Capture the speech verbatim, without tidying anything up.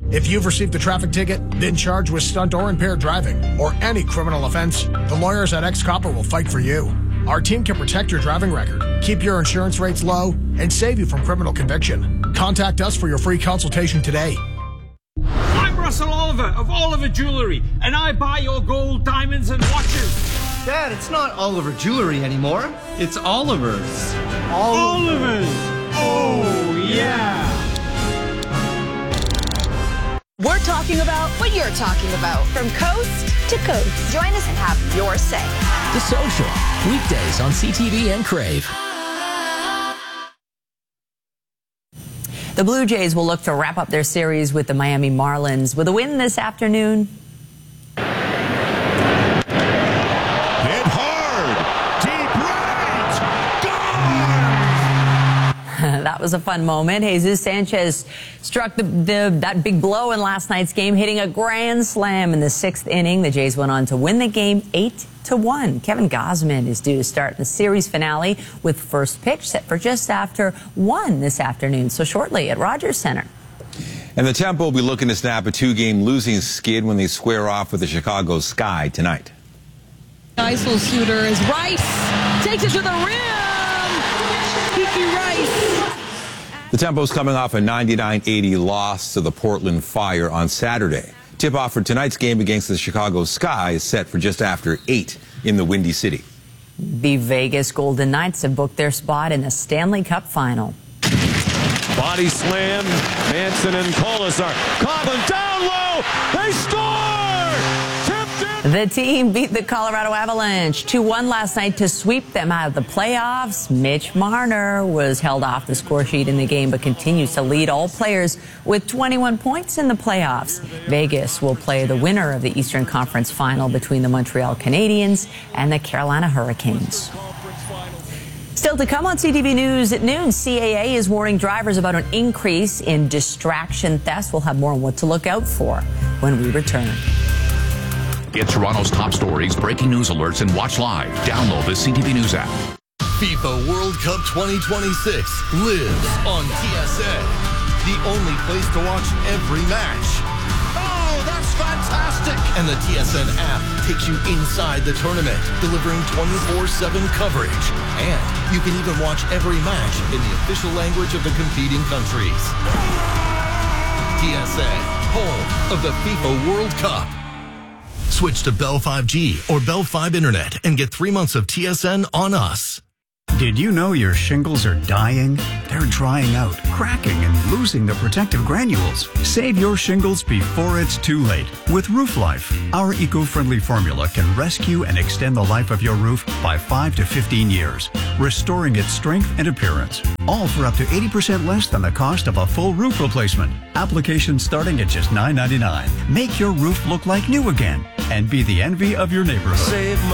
If you've received a traffic ticket, been charged with stunt or impaired driving, or any criminal offense, the lawyers at X-Copper will fight for you. Our team can protect your driving record, keep your insurance rates low, and save you from criminal conviction. Contact us for your free consultation today. I'm Russell Oliver of Oliver Jewelry, and I buy your gold, diamonds, and watches. Dad, it's not Oliver Jewelry anymore. It's Oliver's. Ol- Oliver's. Oh, yeah. We're talking about what you're talking about. From coast to coast. Join us and have your say. The Social. Weekdays on C T V and Crave. The Blue Jays will look to wrap up their series with the Miami Marlins with a win this afternoon. That was a fun moment. Jesus Sanchez struck the, the, that big blow in last night's game, hitting a grand slam in the sixth inning. The Jays went on to win the game eight to one. Kevin Gausman is due to start the series finale with first pitch set for just after one this afternoon. So shortly at Rogers Center. And the Tempo will be looking to snap a two-game losing skid when they square off with the Chicago Sky tonight. Nice little shooter is Rice. Takes it to the rim. Kiki Rice. The Tempo's coming off a ninety-nine eighty loss to the Portland Fire on Saturday. Tip-off for tonight's game against the Chicago Sky is set for just after eight in the Windy City. The Vegas Golden Knights have booked their spot in the Stanley Cup Final. Body slam, Manson and Kolasar. Coughlin down low, they score! The team beat the Colorado Avalanche two one last night to sweep them out of the playoffs. Mitch Marner was held off the score sheet in the game but continues to lead all players with twenty-one points in the playoffs. Vegas will play the winner of the Eastern Conference Final between the Montreal Canadiens and the Carolina Hurricanes. Still to come on C T V News at noon, C A A is warning drivers about an increase in distraction thefts. We'll have more on what to look out for when we return. Get Toronto's top stories, breaking news alerts, and watch live. Download the C T V News app. FIFA World Cup twenty twenty-six lives on T S N. The only place to watch every match. Oh, that's fantastic! And the T S N app takes you inside the tournament, delivering twenty-four seven coverage. And you can even watch every match in the official language of the competing countries. T S N, home of the FIFA World Cup. Switch to Bell five G or Bell five Internet and get three months of T S N on us. Did you know your shingles are dying? They're drying out, cracking, and losing their protective granules. Save your shingles before it's too late with Roof Life. Our eco-friendly formula can rescue and extend the life of your roof by five to fifteen years, restoring its strength and appearance. All for up to eighty percent less than the cost of a full roof replacement. Application starting at just nine ninety-nine. Make your roof look like new again and be the envy of your neighborhood. Save